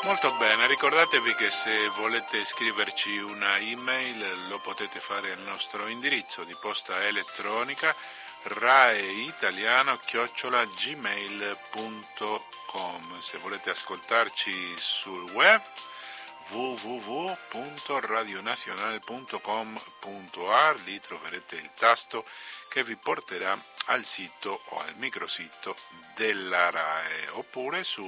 Molto bene, ricordatevi che se volete scriverci una email lo potete fare al nostro indirizzo di posta elettronica raeitaliano@gmail.com. Se volete ascoltarci sul web www.radionazionale.com.ar, lì troverete il tasto che vi porterà al sito o al microsito della RAE, oppure su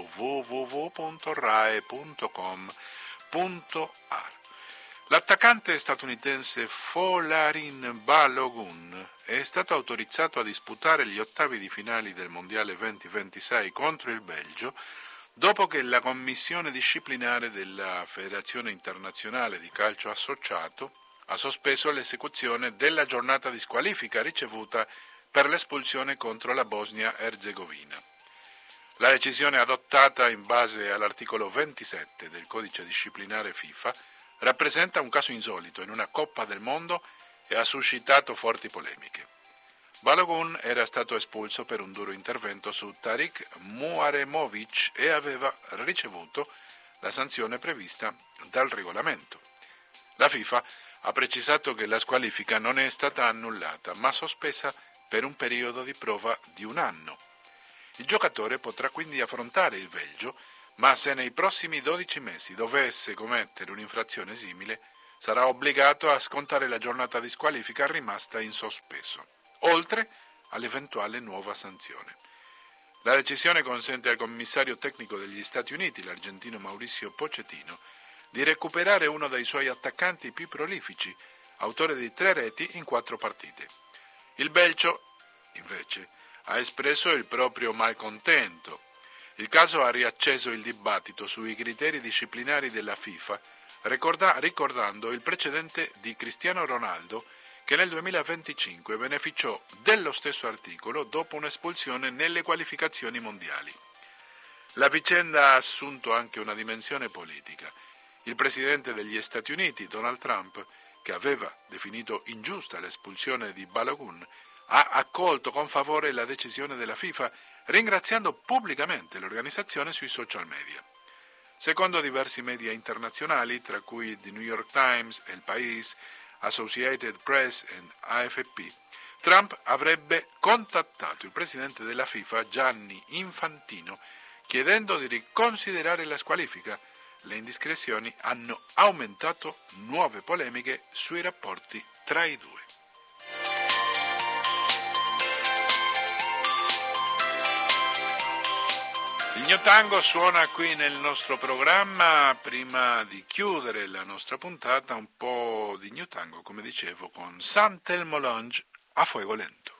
www.rae.com.ar. L'attaccante statunitense Folarin Balogun è stato autorizzato a disputare gli ottavi di finale del Mondiale 2026 contro il Belgio dopo che la commissione disciplinare della Federazione Internazionale di Calcio Associato ha sospeso l'esecuzione della giornata di squalifica ricevuta per l'espulsione contro la Bosnia-Erzegovina. La decisione adottata in base all'articolo 27 del codice disciplinare FIFA rappresenta un caso insolito in una Coppa del Mondo e ha suscitato forti polemiche. Balogun era stato espulso per un duro intervento su Tarik Muaremovic e aveva ricevuto la sanzione prevista dal regolamento. La FIFA ha precisato che la squalifica non è stata annullata, ma sospesa per un periodo di prova di un anno. Il giocatore potrà quindi affrontare il Belgio, ma se nei prossimi 12 mesi dovesse commettere un'infrazione simile, sarà obbligato a scontare la giornata di squalifica rimasta in sospeso, oltre all'eventuale nuova sanzione. La decisione consente al commissario tecnico degli Stati Uniti, l'argentino Mauricio Pochettino, di recuperare uno dei suoi attaccanti più prolifici, autore di 3 reti in 4 partite. Il Belgio, invece, ha espresso il proprio malcontento. Il caso ha riacceso il dibattito sui criteri disciplinari della FIFA, ricordando il precedente di Cristiano Ronaldo, che nel 2025 beneficiò dello stesso articolo dopo un'espulsione nelle qualificazioni mondiali. La vicenda ha assunto anche una dimensione politica. Il presidente degli Stati Uniti, Donald Trump, che aveva definito ingiusta l'espulsione di Balogun, ha accolto con favore la decisione della FIFA, ringraziando pubblicamente l'organizzazione sui social media. Secondo diversi media internazionali, tra cui The New York Times, El País, Associated Press e AFP, Trump avrebbe contattato il presidente della FIFA, Gianni Infantino, chiedendo di riconsiderare la squalifica. Le indiscrezioni hanno aumentato nuove polemiche sui rapporti tra i due. Il New Tango suona qui nel nostro programma. Prima di chiudere la nostra puntata, un po' di New Tango, come dicevo, con San Telmo Lounge a fuoco lento.